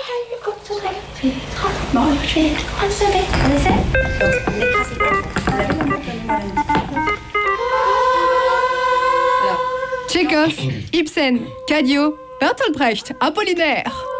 Bon, je vais consommer. On essaie? Donc, n'écrasez pas. Vous avez la main, donnez-moi la musique. Tchekhov, Ibsen, Cadio, Bertolt Brecht, Apollinaire.